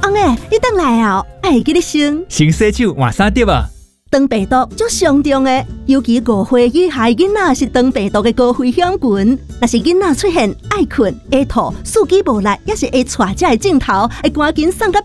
翁诶，你倒来啊！爱给你先洗手换衫碟啊！ 肠病毒足严重诶，尤其5岁以下囡仔是肠病毒的高危险群。若是囡仔出现爱困、会吐、四肢无力，也是会带这个镜头，会赶紧送到